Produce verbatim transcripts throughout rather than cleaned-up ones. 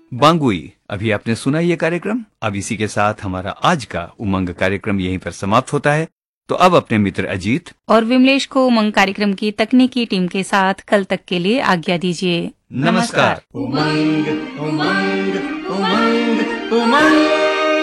बांगुई। अभी आपने सुना ये कार्यक्रम। अब इसी के साथ हमारा आज का उमंग कार्यक्रम यहीं पर समाप्त होता है। तो अब अपने मित्र अजीत और विमलेश को उमंग कार्यक्रम की तकनीकी टीम के साथ कल तक के लिए आज्ञा दीजिए। नमस्कार। उमंग उमंग उमंग उमंग।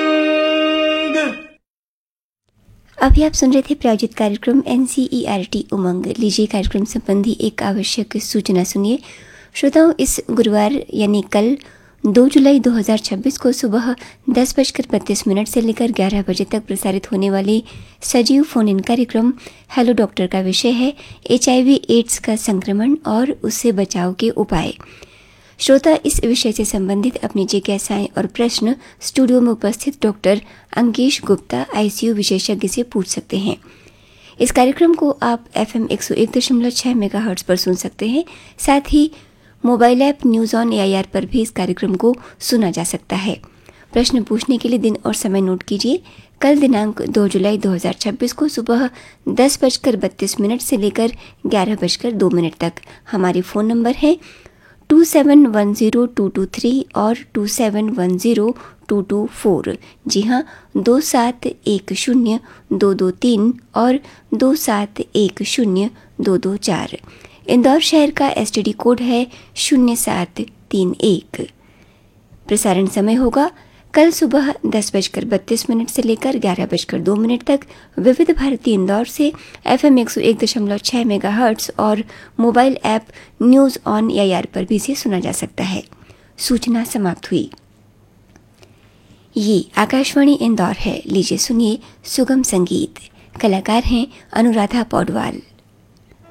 अभी आप सुन रहे थे प्रायोजित कार्यक्रम एनसीईआरटी उमंग। लीजिए कार्यक्रम संबंधी एक आवश्यक सूचना सुनिए। श्रोताओं, इस गुरुवार यानी कल दो जुलाई दो हज़ार छब्बीस को सुबह दस बजकर बत्तीस मिनट से लेकर ग्यारह बजे तक प्रसारित होने वाले सजीव फोन इन कार्यक्रम हेलो डॉक्टर का विषय है एचआईवी एड्स का संक्रमण और उससे बचाव के उपाय। श्रोता इस विषय से संबंधित अपनी जिज्ञासाएं और प्रश्न स्टूडियो में उपस्थित डॉक्टर अंकेश गुप्ता आईसीयू विशेषज्ञ से पूछ सकते हैं। इस कार्यक्रम को आप एफएम एक सौ एक दशमलव छह मेगाहर्ट्ज पर सुन सकते हैं। साथ ही mobile app news on AIR पर भी इस कार्यक्रम को सुना जा सकता है। प्रश्न पूछने के लिए दिन और समय नोट कीजिए। कल दिनांक दो जुलाई दो हज़ार छब्बीस को सुबह दस बजकर बत्तीस मिनट से लेकर ग्यारह बजकर दो मिनट तक हमारे फ़ोन नंबर हैं to seven one zero two to three और to seven one zero two to four. जी हाँ, दो सात एक शून्य दो दो तीन और दो सात एक शून्य दो दो चार। इंदौर शहर का एसटीडी कोड है शून्य सात तीन एक। प्रसारण समय होगा कल सुबह दस बजकर बत्तीस मिनट से लेकर ग्यारह बजकर दो मिनट तक विविध भारती इंदौर से एफएम एक सौ एक दशमलव छह मेगाहर्ट्ज और mobile app news on AIR पर भी इसे सुना जा सकता है। सूचना समाप्त हुई। ये आकाशवाणी इंदौर है। लीजिए सुनिए सुगम संगीत। कलाकार हैं अनुराधा पौडवाल।